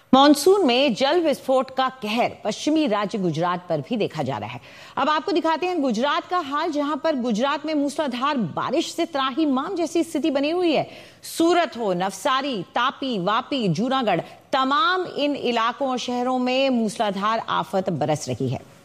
Monsoon में जल विस्फोट का कहर पश्चिमी राज्य गुजरात पर भी देखा जा रहा है। अब आपको दिखाते हैं गुजरात का हाल, जहां पर गुजरात में मूसलाधार बारिश से त्राहिमाम जैसी स्थिति बनी हुई है। सूरत हो, नवसारी, तापी, वापी, जूनागढ़, तमाम इन इलाकों और शहरों में मूसलाधार आफत बरस रही है।